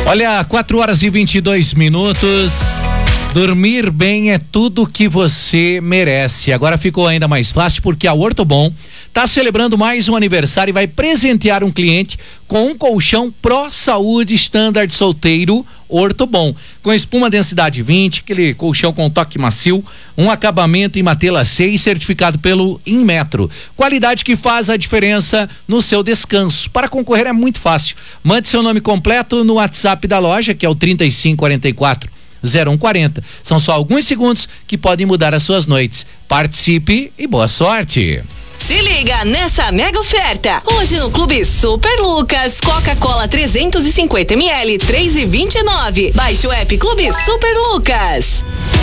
Olha, 4h22. Dormir bem é tudo que você merece. Agora ficou ainda mais fácil porque a Ortobon está celebrando mais um aniversário e vai presentear um cliente com um colchão Pro Saúde Standard solteiro Ortobon, com espuma densidade 20, aquele colchão com toque macio, um acabamento em matela 6 certificado pelo Inmetro. Qualidade que faz a diferença no seu descanso. Para concorrer é muito fácil. Mande seu nome completo no WhatsApp da loja, que é o 3544-0140. São só alguns segundos que podem mudar as suas noites. Participe e boa sorte. Se liga nessa mega oferta. Hoje no Clube Super Lucas, Coca-Cola 350 ml, 3,29. Baixe o app Clube Super Lucas.